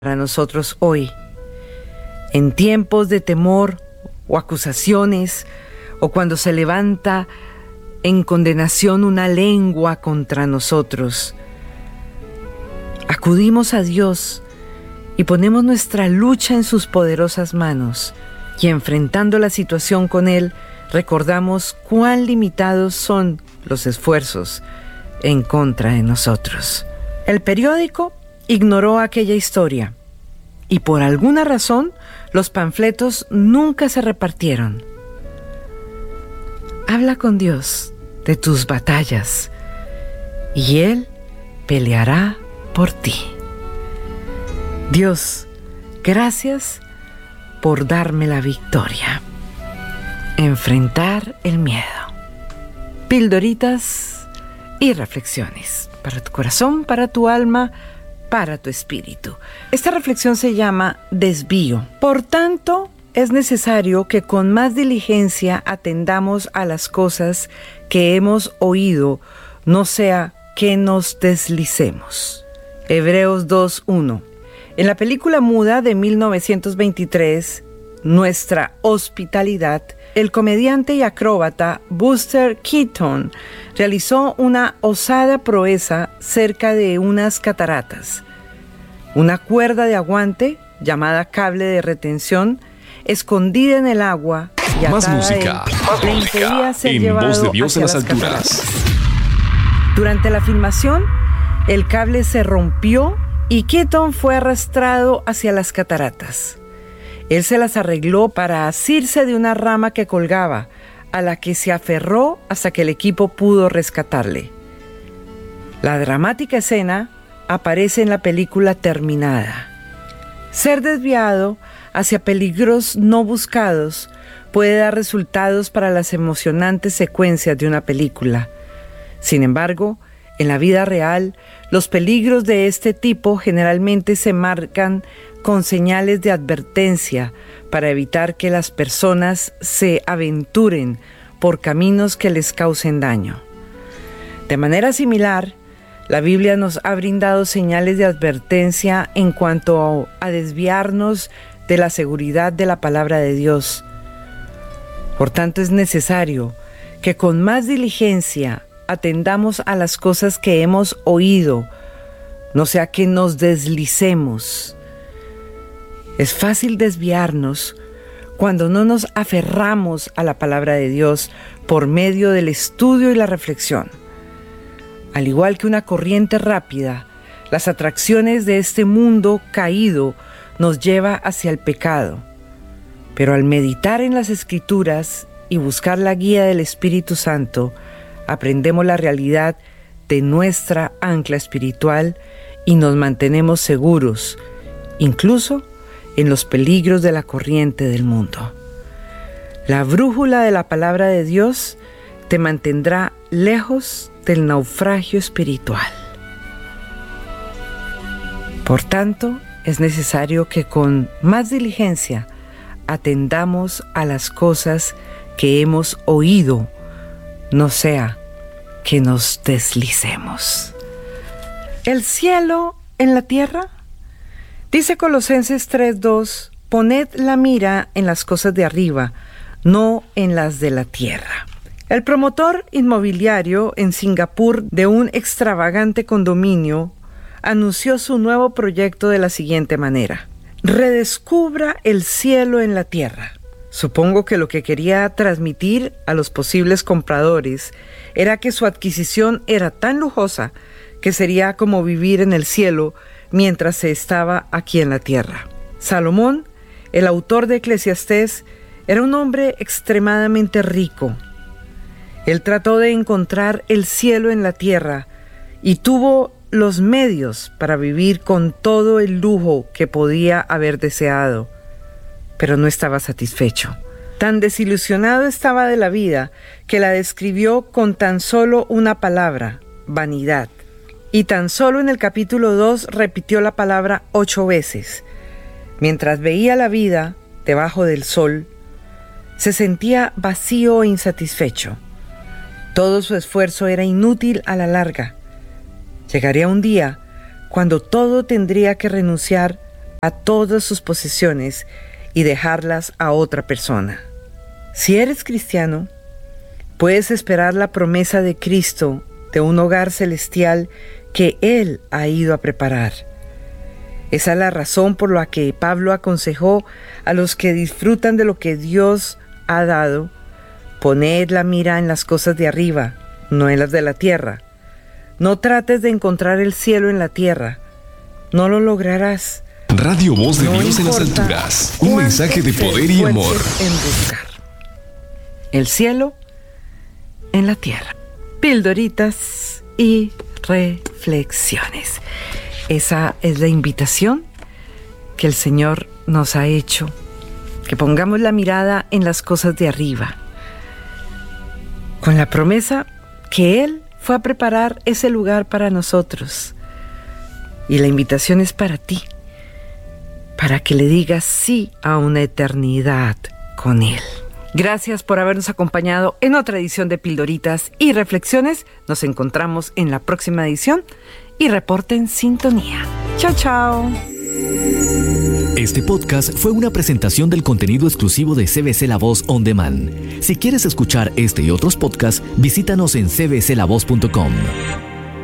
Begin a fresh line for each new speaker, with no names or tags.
para nosotros hoy, en tiempos de temor o acusaciones, o cuando se levanta en condenación una lengua contra nosotros. Acudimos a Dios y ponemos nuestra lucha en sus poderosas manos, y enfrentando la situación con Él, recordamos cuán limitados son los esfuerzos en contra de nosotros. El periódico ignoró aquella historia y por alguna razón los panfletos nunca se repartieron. Habla con Dios de tus batallas y Él peleará por ti. Dios, gracias por darme la victoria. Enfrentar el miedo. Pildoritas y reflexiones para tu corazón, para tu alma, para tu espíritu. Esta reflexión se llama desvío. Por tanto, es necesario que con más diligencia atendamos a las cosas que hemos oído, no sea que nos deslicemos. Hebreos 2:1. En la película muda de 1923, Nuestra Hospitalidad, el comediante y acróbata Buster Keaton realizó una osada proeza cerca de unas cataratas. Una cuerda de aguante, llamada cable de retención, escondida en el agua y
más
atada
música,
le impedía ser
en
llevado
Voz de Dios en
hacia
las alturas.
cataratas. Durante la filmación, el cable se rompió y Keaton fue arrastrado hacia las cataratas. Él se las arregló para asirse de una rama que colgaba, a la que se aferró hasta que el equipo pudo rescatarle. La dramática escena aparece en la película terminada. Ser desviado hacia peligros no buscados puede dar resultados para las emocionantes secuencias de una película. Sin embargo, en la vida real, los peligros de este tipo generalmente se marcan con señales de advertencia para evitar que las personas se aventuren por caminos que les causen daño. De manera similar, la Biblia nos ha brindado señales de advertencia en cuanto a desviarnos de la seguridad de la palabra de Dios. Por tanto, es necesario que con más diligencia atendamos a las cosas que hemos oído, no sea que nos deslicemos. Es fácil desviarnos cuando no nos aferramos a la palabra de Dios por medio del estudio y la reflexión. Al igual que una corriente rápida, las atracciones de este mundo caído nos lleva hacia el pecado. Pero al meditar en las Escrituras y buscar la guía del Espíritu Santo, aprendemos la realidad de nuestra ancla espiritual y nos mantenemos seguros, incluso en los peligros de la corriente del mundo. La brújula de la palabra de Dios te mantendrá lejos del naufragio espiritual. Por tanto, es necesario que con más diligencia atendamos a las cosas que hemos oído, no sea que nos deslicemos. ¿El cielo en la tierra? Dice Colosenses 3:2, poned la mira en las cosas de arriba, no en las de la tierra. El promotor inmobiliario en Singapur de un extravagante condominio anunció su nuevo proyecto de la siguiente manera: redescubra el cielo en la tierra. Supongo que lo que quería transmitir a los posibles compradores era que su adquisición era tan lujosa que sería como vivir en el cielo mientras se estaba aquí en la tierra. Salomón, el autor de Eclesiastés, era un hombre extremadamente rico. Él trató de encontrar el cielo en la tierra y tuvo los medios para vivir con todo el lujo que podía haber deseado, pero no estaba satisfecho. Tan desilusionado estaba de la vida que la describió con tan solo una palabra: vanidad. Y tan solo en el capítulo 2 repitió la palabra 8 veces. Mientras veía la vida debajo del sol, se sentía vacío e insatisfecho. Todo su esfuerzo era inútil a la larga. Llegaría un día cuando todo tendría que renunciar a todas sus posesiones y dejarlas a otra persona. Si eres cristiano, puedes esperar la promesa de Cristo de un hogar celestial que Él ha ido a preparar. Esa es la razón por la que Pablo aconsejó a los que disfrutan de lo que Dios ha dado: poned la mira en las cosas de arriba, no en las de la tierra. No trates de encontrar el cielo en la tierra, no lo lograrás.
Radio Voz de
No
Dios en las
importa
alturas, un mensaje de poder y amor.
En buscar el cielo en la tierra. Pildoritas y reflexiones. Esa es la invitación que el Señor nos ha hecho, que pongamos la mirada en las cosas de arriba, con la promesa que Él fue a preparar ese lugar para nosotros. Y la invitación es para ti, para que le digas sí a una eternidad con Él. Gracias por habernos acompañado en otra edición de Pildoritas y Reflexiones. Nos encontramos en la próxima edición y reporten sintonía. Chao, chao.
Este podcast fue una presentación del contenido exclusivo de CBC La Voz On Demand. Si quieres escuchar este y otros podcasts, visítanos en cbclavoz.com.